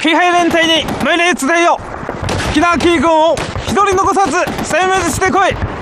騎兵連隊に命令伝えよ。ヒナキー軍を一人残さず殲滅してこい。